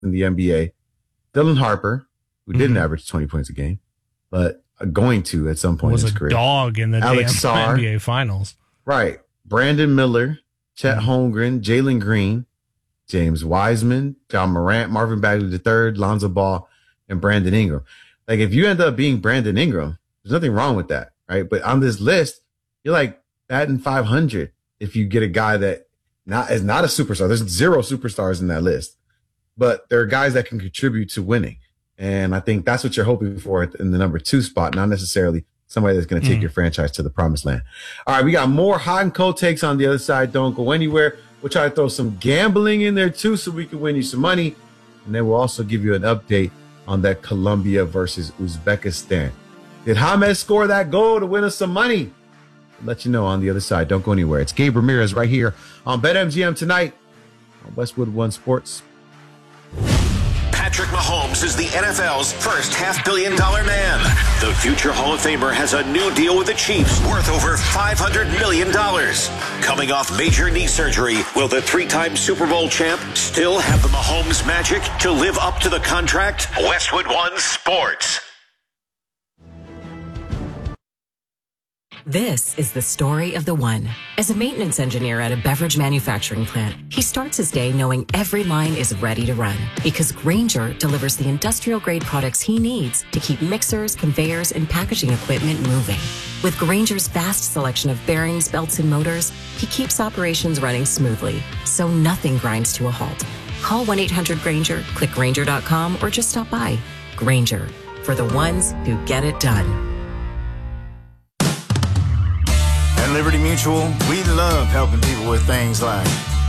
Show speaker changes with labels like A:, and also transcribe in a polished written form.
A: in the NBA. Dylan Harper, who didn't average 20 points a game, but going to at some point in his career.
B: Was a dog in the
A: Alex Sarr,
B: NBA Finals.
A: Right. Brandon Miller, Chet Holmgren, Jalen Green, James Wiseman, John Morant, Marvin Bagley III, Lonzo Ball, and Brandon Ingram. Like, if you end up being Brandon Ingram, there's nothing wrong with that, right? But on this list, you're like batting 500 if you get a guy that is not a superstar. There's 0 superstars in that list, but there are guys that can contribute to winning. And I think that's what you're hoping for in the number 2 spot, not necessarily somebody that's going to take your franchise to the promised land. All right, we got more hot and cold takes on the other side. Don't go anywhere. We'll try to throw some gambling in there too so we can win you some money. And then we'll also give you an update on that Colombia versus Uzbekistan. Did James score that goal to win us some money? I'll let you know on the other side. Don't go anywhere. It's Gabe Ramirez right here on BetMGM tonight on Westwood One Sports.
C: Patrick Mahomes is the NFL's first $500 man. The future Hall of Famer has a new deal with the Chiefs worth over $500 million. Coming off major knee surgery, will the 3-time Super Bowl champ still have the Mahomes magic to live up to the contract? Westwood One Sports.
D: This is the story of the one. As a maintenance engineer at a beverage manufacturing plant, he starts his day knowing every line is ready to run because Grainger delivers the industrial-grade products he needs to keep mixers, conveyors, and packaging equipment moving. With Grainger's vast selection of bearings, belts, and motors, he keeps operations running smoothly, so nothing grinds to a halt. Call 1-800-GRAINGER, click Grainger.com, or just stop by. Grainger, for the ones who get it done.
E: At Liberty Mutual, we love helping people with things like